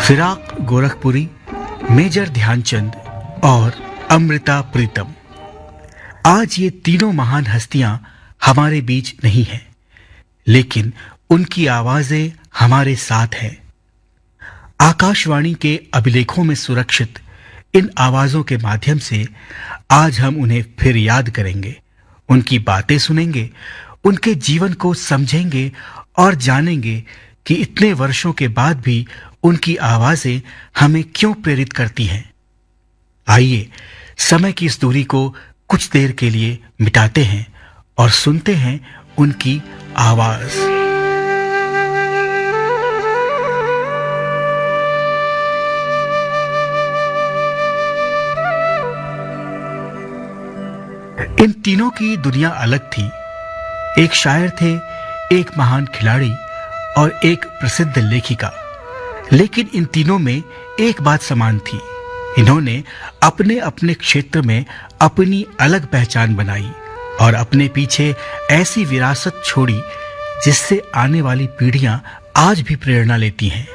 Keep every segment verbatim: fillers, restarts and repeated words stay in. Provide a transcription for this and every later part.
Firaq Gorakhpuri, major Dhyanchand और अमृता प्रीतम। आज ये तीनों महान हस्तियां हमारे बीच नहीं हैं, लेकिन उनकी आवाजें हमारे साथ हैं। आकाशवाणी के अभिलेखों में सुरक्षित इन आवाजों के माध्यम से आज हम उन्हें फिर याद करेंगे, उनकी बातें सुनेंगे, उनके जीवन को समझेंगे और जानेंगे कि इतने वर्षों के बाद भी उनकी आवाजें हमें क्यों प्रेरित करती हैं। आइए समय की इस दूरी को कुछ देर के लिए मिटाते हैं और सुनते हैं उनकी आवाज। इन तीनों की दुनिया अलग थी। एक शायर थे, एक महान खिलाड़ी और एक प्रसिद्ध लेखिका, लेकिन इन तीनों में एक बात समान थी। इन्होंने अपने अपने क्षेत्र में अपनी अलग पहचान बनाई और अपने पीछे ऐसी विरासत छोड़ी जिससे आने वाली पीढ़ियां आज भी प्रेरणा लेती हैं।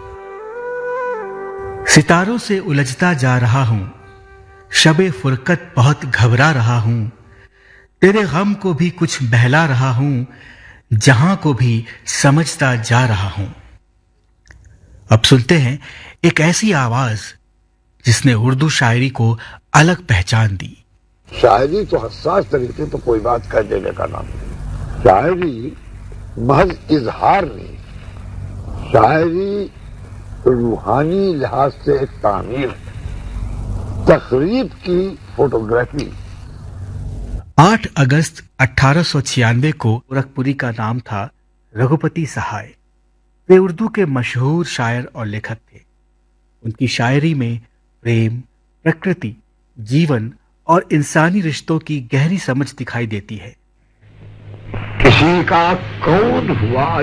सितारों से उलझता जा रहा हूं, शबे फुरकत बहुत घबरा रहा हूं, तेरे गम को भी कुछ बहला रहा हूं, जहां को भी समझता जा रहा हूं। अब सुनते हैं एक ऐसी आवाज जिसने उर्दू शायरी को अलग पहचान दी। शायरी तो हसास तरीके तो कोई बात कह देने का नाम नहीं। शायरी महज इजहार नहीं, शायरी रूहानी लिहाज से एक तामीर है, तकरीब की फोटोग्राफी। आठ अगस्त अठारह सौ छियानवे को गोरखपुरी का नाम था रघुपति सहाय। वे उर्दू के मशहूर शायर और लेखक थे। उनकी शायरी में प्रेम, प्रकृति, जीवन और इंसानी रिश्तों की गहरी समझ दिखाई देती है। किसी का कौन हुआ